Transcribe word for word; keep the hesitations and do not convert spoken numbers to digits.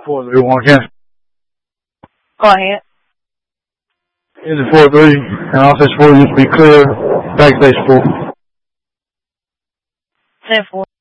four three one again. Go ahead. Is it four three? And office four used to be clear. Backspace four. ten four.